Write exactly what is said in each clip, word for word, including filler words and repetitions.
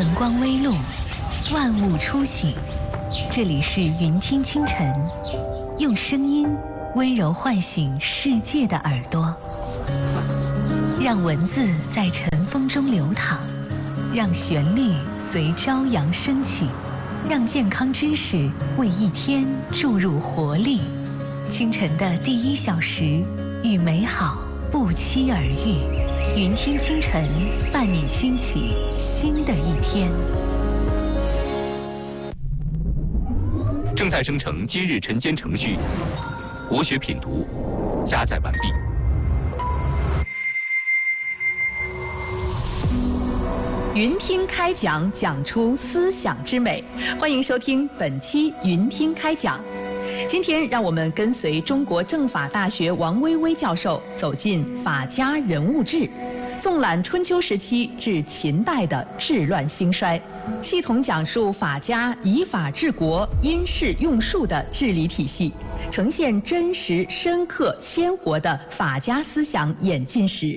晨光微露，万物初醒。这里是云听清晨，用声音温柔唤醒世界的耳朵，让文字在晨风中流淌，让旋律随朝阳升起，让健康知识为一天注入活力。清晨的第一小时，与美好不期而遇。云听清晨，伴你兴起新的一天。 正在生成今日晨间程序，国学品读加载完毕。 云听开讲，讲出思想之美。欢迎收听本期云听开讲。今天让我们跟随中国政法大学王薇薇教授走进法家人物志，纵览春秋时期至秦代的治乱兴衰，系统讲述法家以法治国、因势用术的治理体系，呈现真实、深刻、鲜活的法家思想演进史。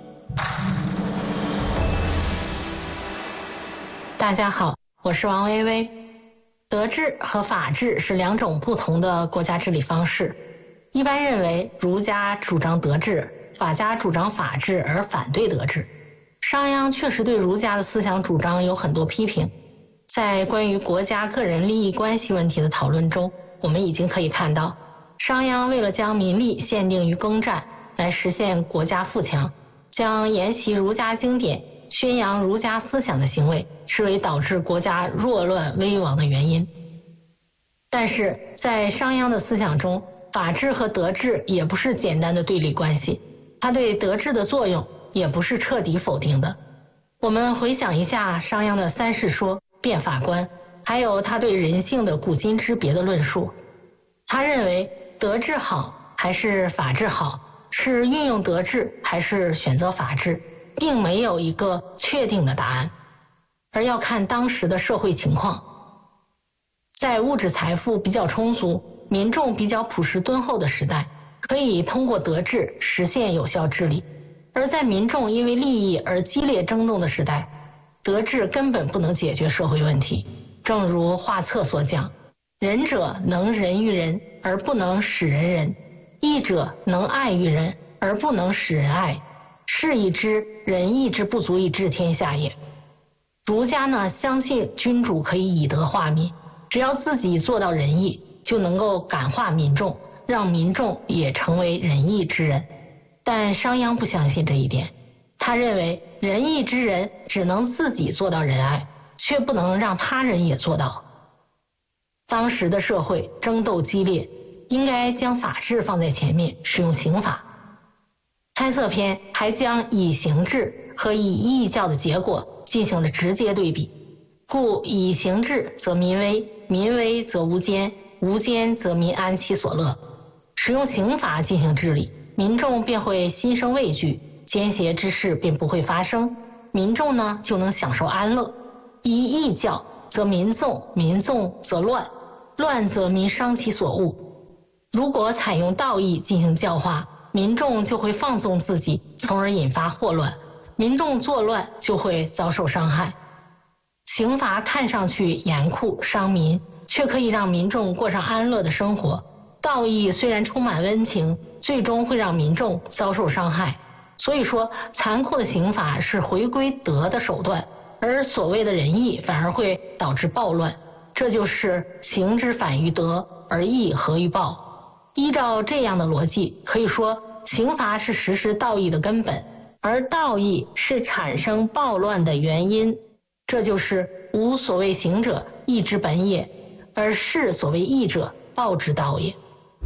大家好，我是王薇薇。德治和法治是两种不同的国家治理方式。一般认为，儒家主张德治，法家主张法治而反对德治。商鞅确实对儒家的思想主张有很多批评。在关于国家个人利益关系问题的讨论中，我们已经可以看到，商鞅为了将民力限定于耕战，来实现国家富强，将沿袭儒家经典、宣扬儒家思想的行为视为导致国家弱乱危亡的原因。但是在商鞅的思想中，法治和德治也不是简单的对立关系，他对德治的作用也不是彻底否定的。我们回想一下商鞅的三世说、变法观，还有他对人性的古今之别的论述。他认为德治好还是法治好，是运用德治还是选择法治，并没有一个确定的答案，而要看当时的社会情况。在物质财富比较充足、民众比较朴实敦厚的时代，可以通过德治实现有效治理；而在民众因为利益而激烈争斗的时代，德治根本不能解决社会问题。正如画册所讲，仁者能仁于人，而不能使人仁；义者能爱于人，而不能使人爱。是以知仁义之不足以治天下也。儒家呢，相信君主可以以德化民，只要自己做到仁义，就能够感化民众，让民众也成为仁义之人。但商鞅不相信这一点，他认为仁义之人只能自己做到仁爱，却不能让他人也做到。当时的社会争斗激烈，应该将法治放在前面，使用刑法。参测篇还将以刑制和以义教的结果进行了直接对比，故以刑制则民危，民危则无奸，无奸则民安其所乐。使用刑法进行治理，民众便会心生畏惧，奸邪之事便不会发生，民众呢就能享受安乐。以义教则民纵，民纵则乱，乱则民伤其所恶。如果采用道义进行教化，民众就会放纵自己，从而引发祸乱，民众作乱就会遭受伤害。刑罚看上去严酷伤民，却可以让民众过上安乐的生活。道义虽然充满温情，最终会让民众遭受伤害。所以说，残酷的刑罚是回归德的手段，而所谓的仁义反而会导致暴乱。这就是刑之反于德，而义合于暴。依照这样的逻辑，可以说刑罚是实施道义的根本，而道义是产生暴乱的原因。这就是无所谓刑者，义之本也，而是所谓义者，暴之道也。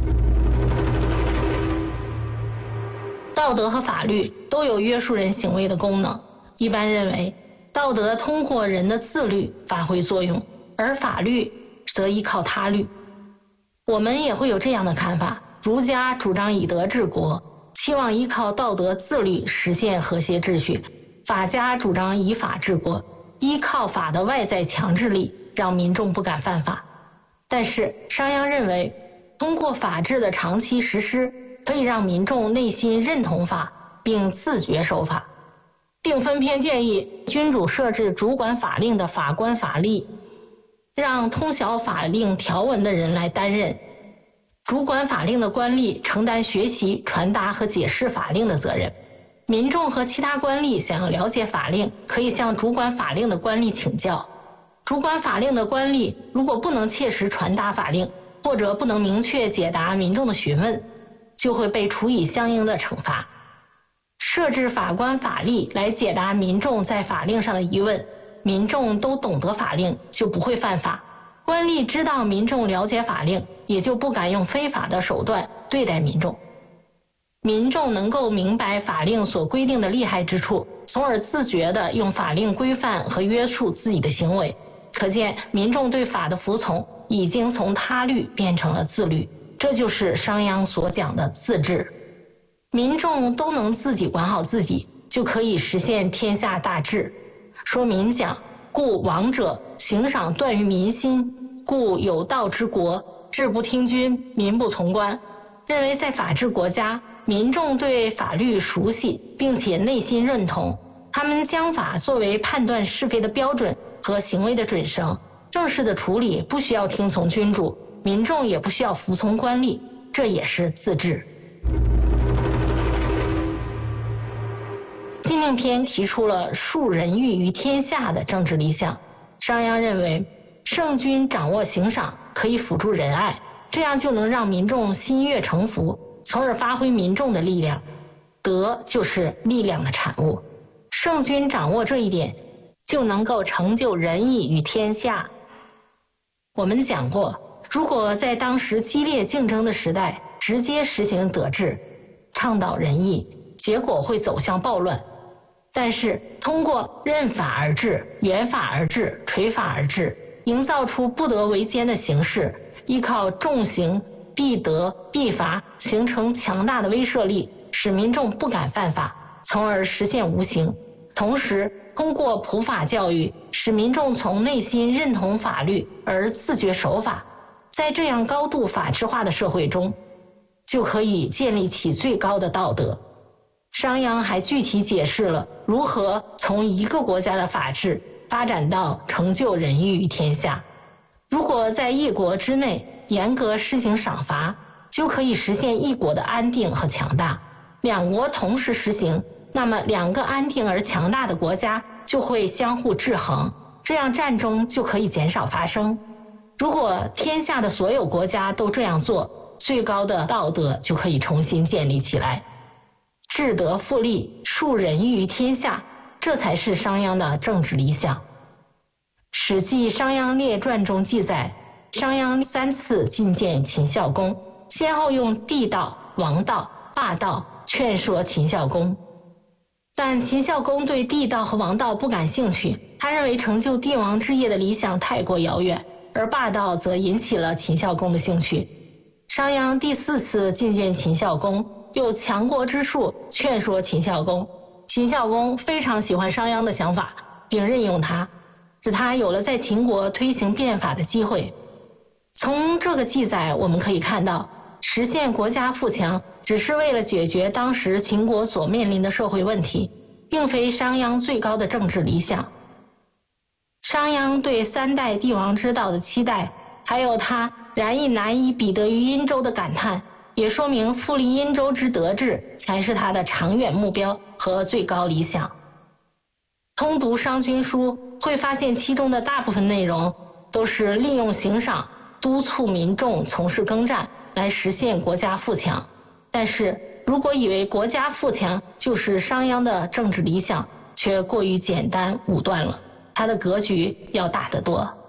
道德和法律都有约束人行为的功能。一般认为，道德通过人的自律发挥作用，而法律则依靠他律。我们也会有这样的看法，儒家主张以德治国，期望依靠道德自律实现和谐秩序；法家主张以法治国，依靠法的外在强制力，让民众不敢犯法。但是商鞅认为，通过法治的长期实施，可以让民众内心认同法，并自觉守法。 定分篇建议君主设置主管法令的法官法吏，让通晓法令条文的人来担任。主管法令的官吏承担学习、传达和解释法令的责任。民众和其他官吏想要了解法令，可以向主管法令的官吏请教。主管法令的官吏如果不能切实传达法令，或者不能明确解答民众的询问，就会被处以相应的惩罚。设置法官法吏来解答民众在法令上的疑问，民众都懂得法令，就不会犯法。官吏知道民众了解法令，也就不敢用非法的手段对待民众。民众能够明白法令所规定的利害之处，从而自觉地用法令规范和约束自己的行为。可见民众对法的服从已经从他律变成了自律，这就是商鞅所讲的自治。民众都能自己管好自己，就可以实现天下大治。说民讲，故王者行赏断于民心，故有道之国，治不听君，民不从官。认为在法治国家，民众对法律熟悉，并且内心认同，他们将法作为判断是非的标准和行为的准绳，正式的处理不需要听从君主，民众也不需要服从官吏，这也是自治。禁令篇提出了树人欲于天下的政治理想。商鞅认为，圣君掌握刑赏可以辅助仁爱，这样就能让民众心悦诚服，从而发挥民众的力量。德就是力量的产物，圣君掌握这一点，就能够成就仁义于天下。我们讲过，如果在当时激烈竞争的时代直接实行德治，倡导仁义，结果会走向暴乱。但是通过任法而治、原法而治、垂法而治，营造出不得为奸的形势，依靠重刑、必德、必罚，形成强大的威慑力，使民众不敢犯法，从而实现无刑。同时通过普法教育，使民众从内心认同法律而自觉守法。在这样高度法治化的社会中，就可以建立起最高的道德。商鞅还具体解释了如何从一个国家的法治发展到成就仁义于天下。如果在一国之内严格施行赏罚，就可以实现一国的安定和强大。两国同时实行，那么两个安定而强大的国家就会相互制衡，这样战争就可以减少发生。如果天下的所有国家都这样做，最高的道德就可以重新建立起来。治德复利，树仁义于天下，这才是商鞅的政治理想。《史记·商鞅列传》中记载，商鞅三次觐见秦孝公，先后用帝道、王道、霸道劝说秦孝公。但秦孝公对帝道和王道不感兴趣，他认为成就帝王之业的理想太过遥远，而霸道则引起了秦孝公的兴趣。商鞅第四次觐见秦孝公，用强国之术劝说秦孝公。秦孝公非常喜欢商鞅的想法，并任用他，使他有了在秦国推行变法的机会。从这个记载我们可以看到，实现国家富强只是为了解决当时秦国所面临的社会问题，并非商鞅最高的政治理想。商鞅对三代帝王之道的期待，还有他然亦难以比得于殷周的感叹，也说明复立殷周之德治才是他的长远目标和最高理想。通读商君书，会发现其中的大部分内容都是利用刑赏督促民众从事耕战来实现国家富强。但是如果以为国家富强就是商鞅的政治理想，却过于简单武断了，他的格局要大得多。